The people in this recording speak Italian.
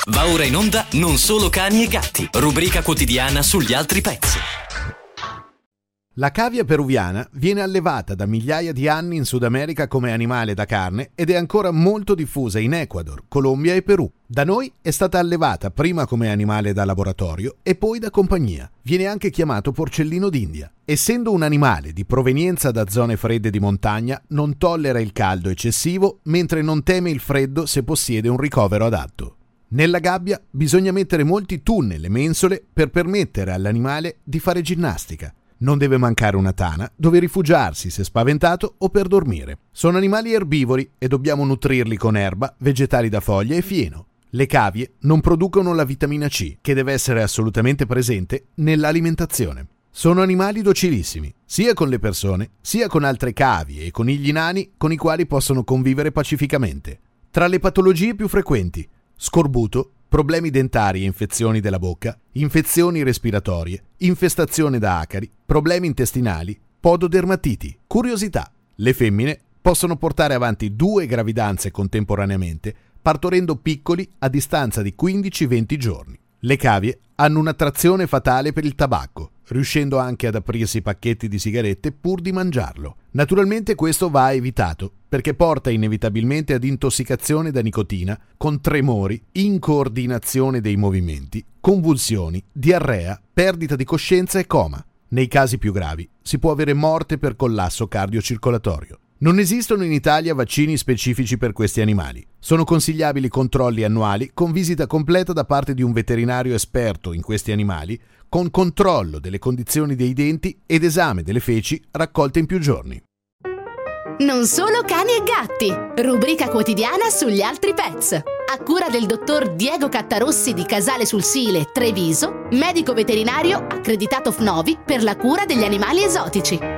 Va ora in onda Non solo cani e gatti, rubrica quotidiana sugli altri pets. La cavia peruviana viene allevata da migliaia di anni in Sud America come animale da carne ed è ancora molto diffusa in Ecuador, Colombia e Perù. Da noi è stata allevata prima come animale da laboratorio e poi da compagnia. Viene anche chiamato porcellino d'India. Essendo un animale di provenienza da zone fredde di montagna, non tollera il caldo eccessivo, mentre non teme il freddo se possiede un ricovero adatto. Nella gabbia bisogna mettere molti tunnel e mensole per permettere all'animale di fare ginnastica. Non deve mancare una tana dove rifugiarsi se spaventato o per dormire. Sono animali erbivori e dobbiamo nutrirli con erba, vegetali da foglia e fieno. Le cavie non producono la vitamina C, che deve essere assolutamente presente nell'alimentazione. Sono animali docilissimi, sia con le persone, sia con altre cavie e conigli nani con i quali possono convivere pacificamente. Tra le patologie più frequenti: scorbuto, problemi dentari e infezioni della bocca, infezioni respiratorie, infestazione da acari, problemi intestinali, pododermatiti. Curiosità: le femmine possono portare avanti 2 gravidanze contemporaneamente, partorendo piccoli a distanza di 15-20 giorni. Le cavie hanno un'attrazione fatale per il tabacco, riuscendo anche ad aprirsi pacchetti di sigarette pur di mangiarlo. Naturalmente questo va evitato, perché porta inevitabilmente ad intossicazione da nicotina, con tremori, incoordinazione dei movimenti, convulsioni, diarrea, perdita di coscienza e coma. Nei casi più gravi si può avere morte per collasso cardiocircolatorio. Non esistono in Italia vaccini specifici per questi animali. Sono consigliabili controlli annuali con visita completa da parte di un veterinario esperto in questi animali, con controllo delle condizioni dei denti ed esame delle feci raccolte in più giorni. Non solo cani e gatti, rubrica quotidiana sugli altri pets. A cura del dottor Diego Cattarossi di Casale sul Sile, Treviso, medico veterinario accreditato FNOVI per la cura degli animali esotici.